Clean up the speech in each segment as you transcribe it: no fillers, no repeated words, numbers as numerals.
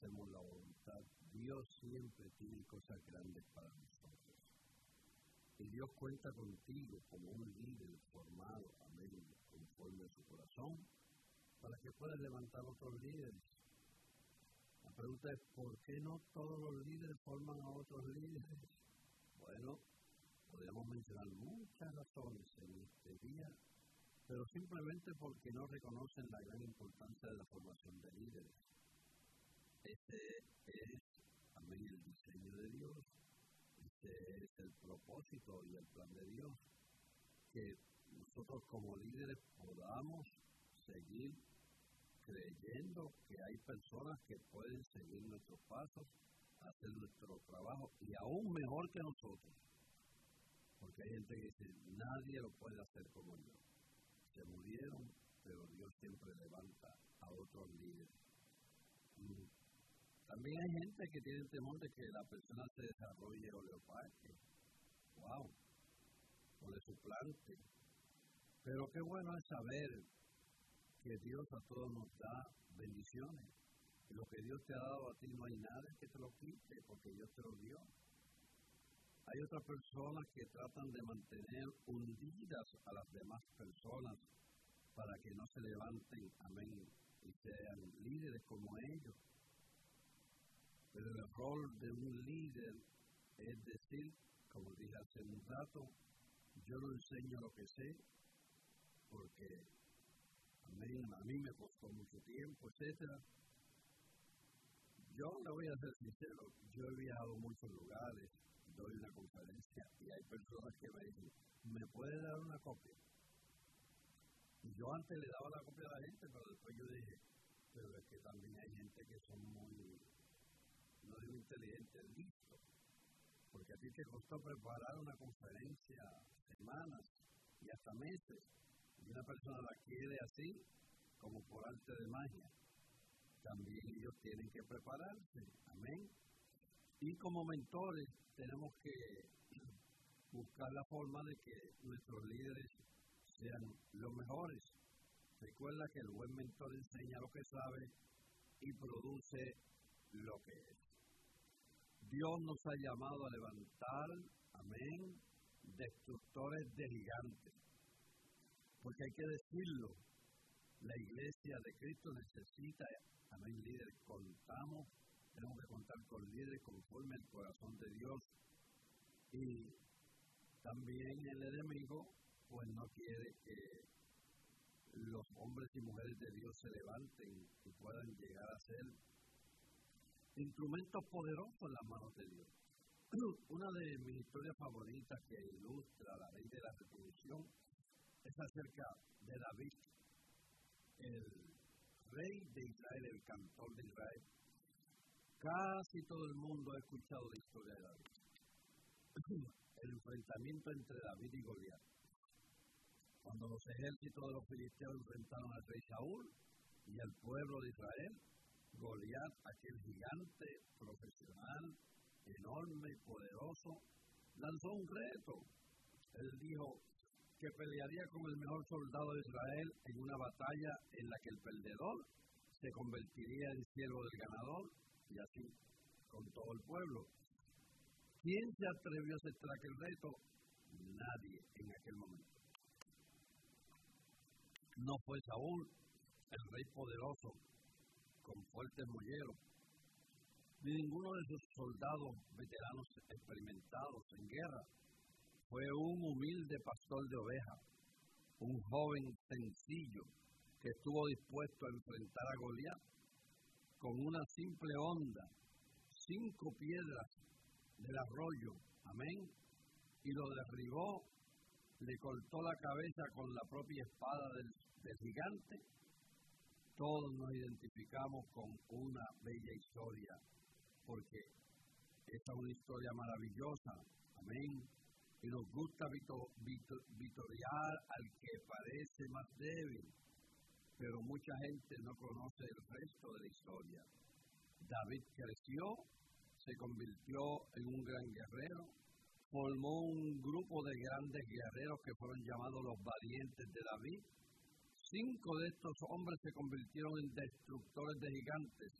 hacemos la voluntad, Dios siempre tiene cosas grandes para nosotros. Y Dios cuenta contigo como un líder formado, amén, conforme a su corazón, para que puedas levantar otros líderes. La pregunta es, ¿por qué no todos los líderes forman a otros líderes? Bueno, podríamos mencionar muchas razones en este día, pero simplemente porque no reconocen la gran importancia de la formación de líderes. Ese es, amén, el diseño de Dios. Ese es el propósito y el plan de Dios. Que nosotros como líderes podamos seguir creyendo que hay personas que pueden seguir nuestros pasos, hacer nuestro trabajo y aún mejor que nosotros. Porque hay gente que dice, nadie lo puede hacer como yo. Se murieron, pero Dios siempre levanta a otros líderes. También hay gente que tiene temor de que la persona se desarrolle o le opaque. ¡Wow! O le suplante. Pero qué bueno es saber que Dios a todos nos da bendiciones. Y lo que Dios te ha dado a ti no hay nada que te lo quite, porque Dios te lo dio. Hay otras personas que tratan de mantener hundidas a las demás personas para que no se levanten, amén, y sean líderes como ellos. Pero el rol de un líder es decir, como dije hace un rato, yo no enseño lo que sé, porque amén, a mí me costó mucho tiempo, etcétera. Yo le voy a ser sincero, yo he viajado a muchos lugares, doy una conferencia y hay personas que me dicen, ¿me puede dar una copia? Y yo antes le daba la copia a la gente, pero después yo dije, pero es que también hay gente que son muy, no digo inteligentes, listos, porque a ti te costó preparar una conferencia semanas y hasta meses, y una persona la quiere así, como por arte de magia. También ellos tienen que prepararse, amén. Y como mentores tenemos que buscar la forma de que nuestros líderes sean los mejores. Recuerda que el buen mentor enseña lo que sabe y produce lo que es. Dios nos ha llamado a levantar, amén, destructores de gigantes. Porque hay que decirlo, la iglesia de Cristo necesita, amén, líderes. Tenemos que contar con líderes conforme al corazón de Dios. Y también el enemigo, pues no quiere que los hombres y mujeres de Dios se levanten y puedan llegar a ser instrumentos poderosos en las manos de Dios. Una de mis historias favoritas que ilustra la ley de la reproducción es acerca de David, el rey de Israel, el cantor de Israel. Casi todo el mundo ha escuchado la historia de David. El enfrentamiento entre David y Goliat. Cuando los ejércitos de los filisteos enfrentaron al rey Saúl y al pueblo de Israel, Goliat, aquel gigante profesional, enorme y poderoso, lanzó un reto. Él dijo que pelearía con el mejor soldado de Israel en una batalla en la que el perdedor se convertiría en siervo del ganador, y así con todo el pueblo. ¿Quién se atrevió a aceptar aquel reto? Nadie en aquel momento. No fue Saúl, el rey poderoso, con fuertes molleros, ni ninguno de sus soldados veteranos experimentados en guerra. Fue un humilde pastor de ovejas, un joven sencillo que estuvo dispuesto a enfrentar a Goliat con una simple honda, 5 piedras del arroyo, amén, y lo derribó, le cortó la cabeza con la propia espada del gigante. Todos nos identificamos con una bella historia, porque esta es una historia maravillosa, amén, y nos gusta vitorear al que parece más débil, pero mucha gente no conoce el resto de la historia. David creció, se convirtió en un gran guerrero, formó un grupo de grandes guerreros que fueron llamados los valientes de David. 5 de estos hombres se convirtieron en destructores de gigantes.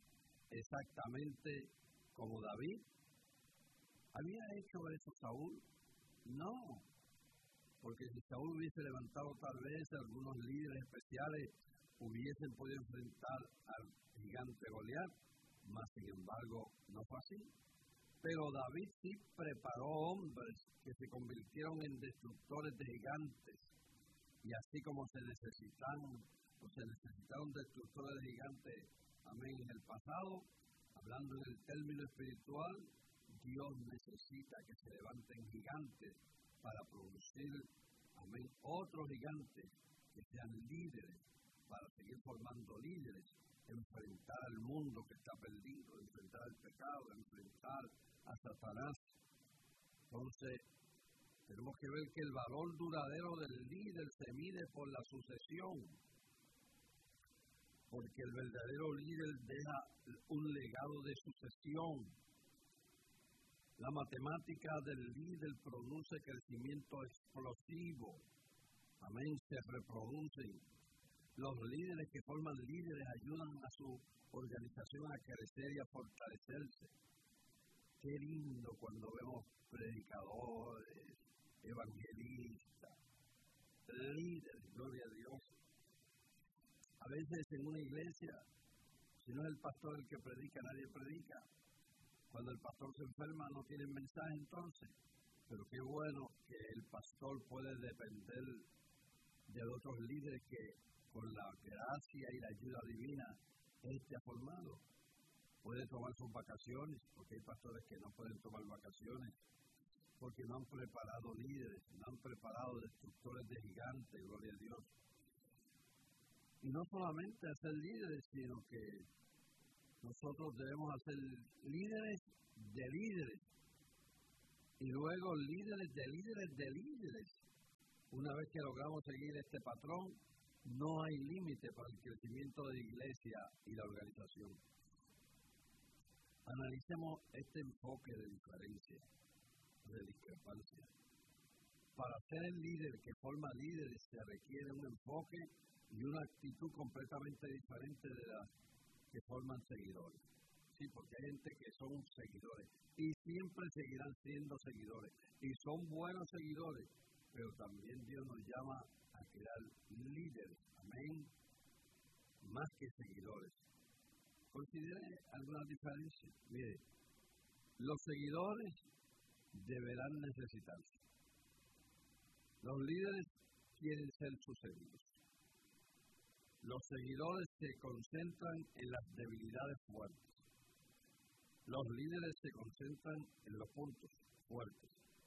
exactamente como David. ¿Había hecho eso Saúl? No, porque si Saúl hubiese levantado tal vez algunos líderes especiales, hubiesen podido enfrentar al gigante Goliat, mas sin embargo no fue así. Pero David sí preparó hombres que se convirtieron en destructores de gigantes, y así como se necesitaron destructores de gigantes, amén, en el pasado, hablando en el término espiritual, Dios necesita que se levanten gigantes para producir, amén, otros gigantes que sean líderes, para seguir formando líderes, enfrentar al mundo que está perdido, enfrentar al pecado, enfrentar a Satanás. Entonces, tenemos que ver que el valor duradero del líder se mide por la sucesión, porque el verdadero líder deja un legado de sucesión. La matemática del líder produce crecimiento explosivo. Amén, se reproducen. Los líderes que forman líderes ayudan a su organización a crecer y a fortalecerse. Qué lindo cuando vemos predicadores, evangelistas, líderes, gloria a Dios. A veces en una iglesia, si no es el pastor el que predica, nadie predica. Cuando el pastor se enferma no tiene mensaje entonces, pero qué bueno que el pastor puede depender de otros líderes que con la gracia y la ayuda divina ha formado. Puede tomar sus vacaciones, porque hay pastores que no pueden tomar vacaciones, porque no han preparado líderes, no han preparado destructores de gigantes, gloria a Dios. Y no solamente hacer líderes, sino que nosotros debemos hacer líderes de líderes, y luego líderes de líderes de líderes. Una vez que logramos seguir este patrón, no hay límite para el crecimiento de la iglesia y la organización. Analicemos este enfoque de diferencia, de discrepancia. Para ser el líder que forma líderes se requiere un enfoque y una actitud completamente diferente de las que forman seguidores. Sí, porque hay gente que son seguidores y siempre seguirán siendo seguidores y son buenos seguidores, pero también Dios nos llama a crear líderes, amén, más que seguidores. Considere algunas diferencias. Mire, los seguidores deberán necesitarse. Los líderes quieren ser sucedidos. Los seguidores se concentran en las debilidades fuertes. Los líderes se concentran en los puntos fuertes.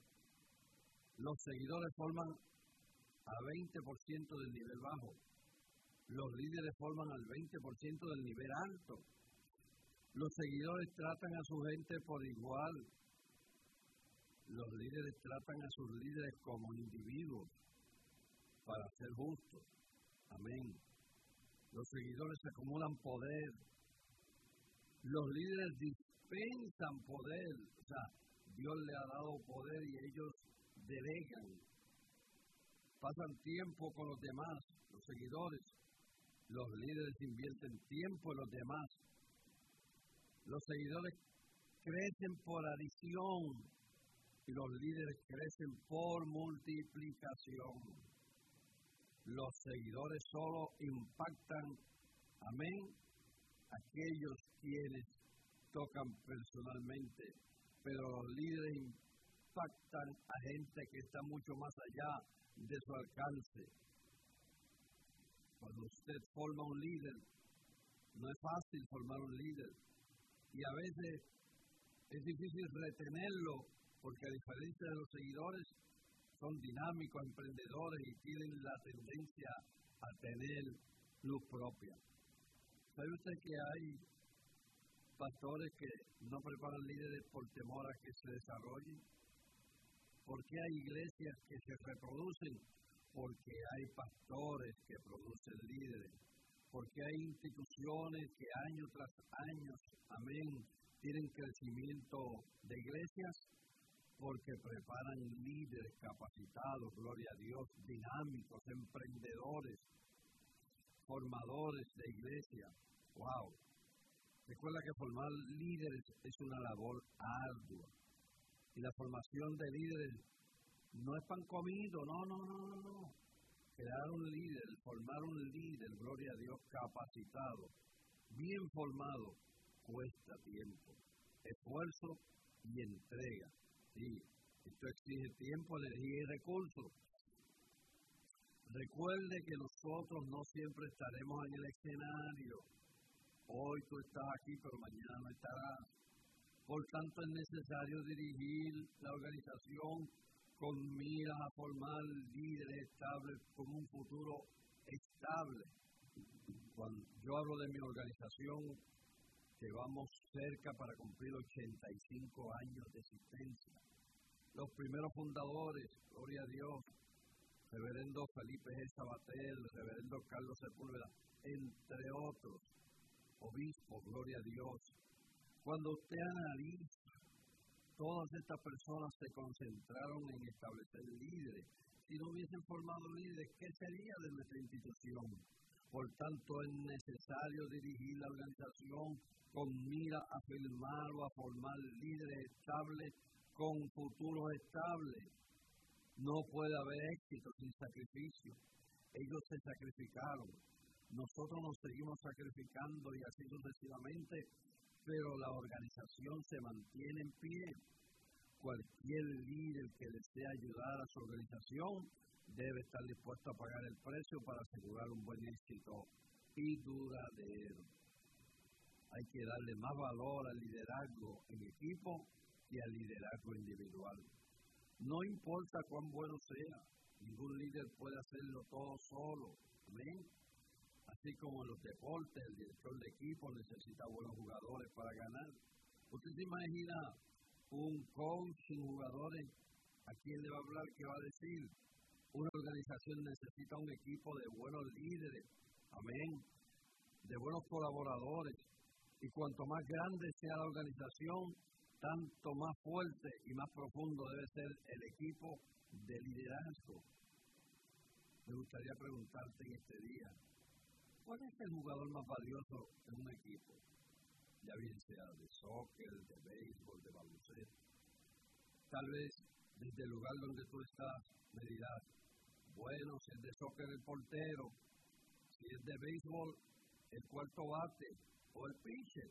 Los seguidores forman a 20% del nivel bajo. Los líderes forman al 20% del nivel alto. Los seguidores tratan a su gente por igual. Los líderes tratan a sus líderes como individuos para ser justos. Amén. Los seguidores acumulan poder. Los líderes dispensan poder. O sea, Dios le ha dado poder y ellos delegan. Pasan tiempo con los demás, los seguidores. Los líderes invierten tiempo en los demás. Los seguidores crecen por adición y los líderes crecen por multiplicación. Los seguidores solo impactan, amén, aquellos quienes tocan personalmente, pero los líderes impactan a gente que está mucho más allá de su alcance. Cuando usted forma un líder, no es fácil formar un líder y a veces es difícil retenerlo porque a diferencia de los seguidores son dinámicos, emprendedores y tienen la tendencia a tener luz propia. ¿Sabe usted que hay pastores que no preparan líderes por temor a que se desarrollen? ¿Por qué hay iglesias que se reproducen? Porque hay pastores que producen líderes. Porque hay instituciones que año tras año, amén, tienen crecimiento de iglesias. Porque preparan líderes capacitados, gloria a Dios, dinámicos, emprendedores, formadores de iglesia. ¡Wow! Recuerda que formar líderes es una labor ardua. Y la formación de líderes no es pan comido, no. Crear un líder, formar un líder, gloria a Dios, capacitado, bien formado, cuesta tiempo, esfuerzo y entrega. Sí, esto exige tiempo, energía y recursos. Recuerde que nosotros no siempre estaremos en el escenario. Hoy tú estás aquí, pero mañana no estarás. Por tanto, es necesario dirigir la organización con miras a formar líderes estables con un futuro estable. Cuando yo hablo de mi organización, que vamos cerca para cumplir 85 años de existencia. Los primeros fundadores, gloria a Dios, reverendo Felipe G. Sabatel, reverendo Carlos Sepúlveda, entre otros, obispos, gloria a Dios. Cuando usted analiza, todas estas personas se concentraron en establecer líderes. Si no hubiesen formado líderes, ¿qué sería de nuestra institución? Por tanto, es necesario dirigir la organización con mira a firmar o a formar líderes estables con futuros estables. No puede haber éxito sin sacrificio. Ellos se sacrificaron. Nosotros nos seguimos sacrificando y así sucesivamente, pero la organización se mantiene en pie. Cualquier líder que desee ayudar a su organización debe estar dispuesto a pagar el precio para asegurar un buen éxito y duradero. Hay que darle más valor al liderazgo en equipo que al liderazgo individual. No importa cuán bueno sea, ningún líder puede hacerlo todo solo. Amén. Así como en los deportes, el director de equipo necesita buenos jugadores para ganar. ¿Usted se imagina un coach sin jugadores? ¿A quién le va a hablar? ¿Qué va a decir? Una organización necesita un equipo de buenos líderes. Amén. De buenos colaboradores. Y cuanto más grande sea la organización, tanto más fuerte y más profundo debe ser el equipo de liderazgo. Me gustaría preguntarte en este día, ¿cuál es el jugador más valioso en un equipo? Ya bien sea de soccer, de béisbol, de baloncesto. Tal vez desde el lugar donde tú estás me dirás, bueno, si es de soccer el portero, si es de béisbol el cuarto bate o el pitcher.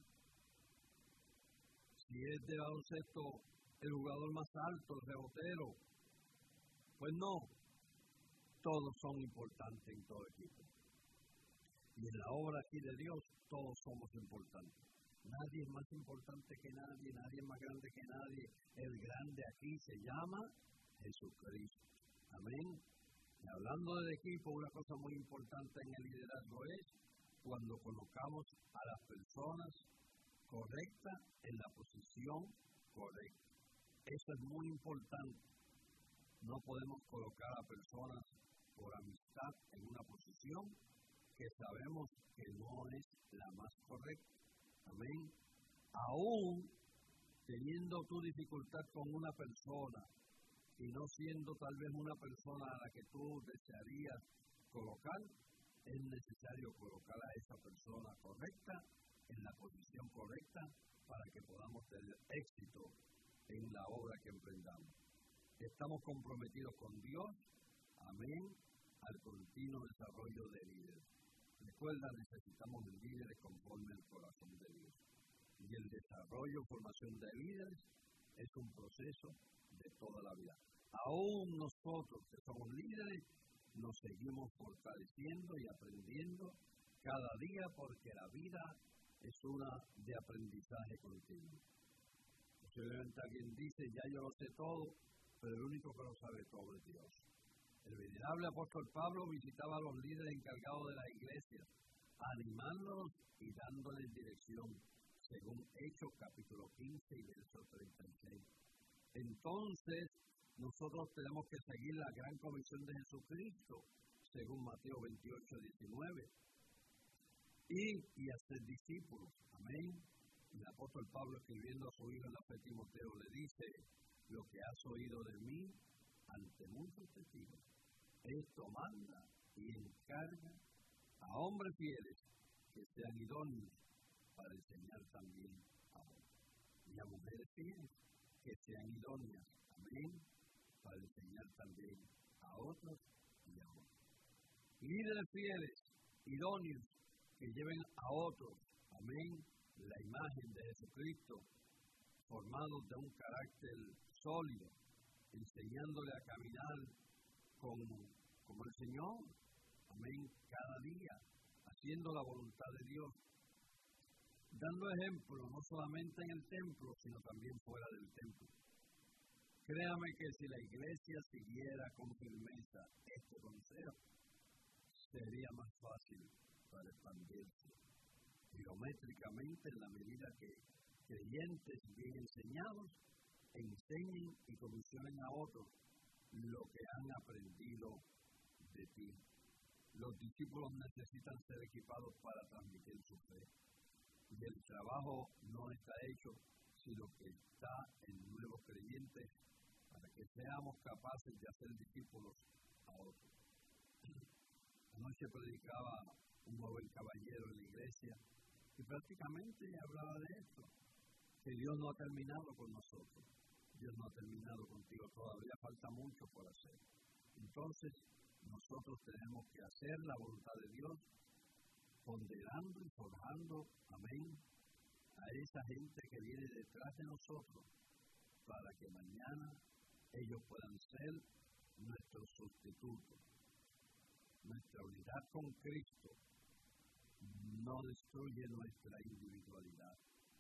Si es de baloncesto el jugador más alto, el rebotero. Pues no, todos son importantes en todo equipo. Y en la obra aquí de Dios, todos somos importantes. Nadie es más importante que nadie, nadie es más grande que nadie. El grande aquí se llama Jesucristo. Amén. Y hablando del equipo, una cosa muy importante en el liderazgo es cuando colocamos a las personas correctas en la posición correcta. Eso es muy importante. No podemos colocar a personas por amistad en una posición que sabemos que no es la más correcta. Amén. Aún teniendo tu dificultad con una persona y no siendo tal vez una persona a la que tú desearías colocar, es necesario colocar a esa persona correcta en la posición correcta para que podamos tener éxito en la obra que emprendamos. Estamos comprometidos con Dios, amén, al continuo desarrollo de líderes. Recuerda, necesitamos líderes conforme al corazón de Dios. Y el desarrollo o formación de líderes es un proceso de toda la vida. Aún nosotros que somos líderes, nos seguimos fortaleciendo y aprendiendo cada día porque la vida es una de aprendizaje continuo. Posiblemente alguien dice, ya yo lo sé todo, pero el único que lo sabe todo es Dios. El venerable apóstol Pablo visitaba a los líderes encargados de la iglesia, animándolos y dándoles dirección, según Hechos capítulo 15 y verso 36. Entonces, nosotros tenemos que seguir la gran comisión de Jesucristo, según Mateo 28:19, y hacer discípulos. Amén. Y el apóstol Pablo, escribiendo a su hijo en la fe Timoteo, le dice, lo que has oído de mí ante muchos testigos, esto manda y encarga a hombres fieles que sean idóneos para enseñar también a otros. Y a mujeres fieles que sean idóneas, amén, para enseñar también a otros y a otros. Líderes fieles, idóneos, que lleven a otros, amén, la imagen de Jesucristo, formados de un carácter sólido, enseñándole a caminar como el Señor, amén, cada día, haciendo la voluntad de Dios, dando ejemplo no solamente en el templo, sino también fuera del templo. Créame que si la iglesia siguiera con firmeza este consejo, sería más fácil para expandirse geométricamente en la medida que creyentes bien enseñados enseñen y comisionen a otros lo que han aprendido de ti. Los discípulos necesitan ser equipados para transmitir su fe. Y el trabajo no está hecho, sino que está en nuevos creyentes para que seamos capaces de hacer discípulos a otros. Anoche predicaba un joven caballero en la iglesia y prácticamente hablaba de esto, que Dios no ha terminado con nosotros, Dios no ha terminado contigo, todavía falta mucho por hacer. Entonces, nosotros tenemos que hacer la voluntad de Dios, ponderando y forjando, amén, a esa gente que viene detrás de nosotros, para que mañana ellos puedan ser nuestros sustitutos. Nuestra unidad con Cristo no destruye nuestra individualidad.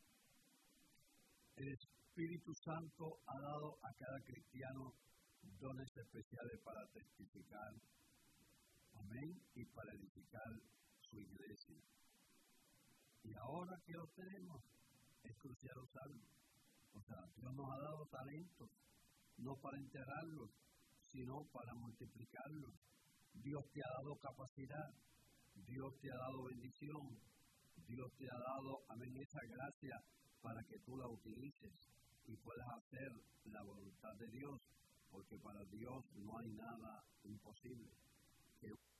El Espíritu Santo ha dado a cada cristiano dones especiales para testificar, amén, y para edificar su iglesia. Y ahora que los tenemos, es crucial usarlos. O sea, Dios nos ha dado talentos, no para enterrarlos, sino para multiplicarlos. Dios te ha dado capacidad, Dios te ha dado bendición, Dios te ha dado, amén, esa gracia para que tú la utilices y puedas hacer la voluntad de Dios, porque para Dios no hay nada imposible.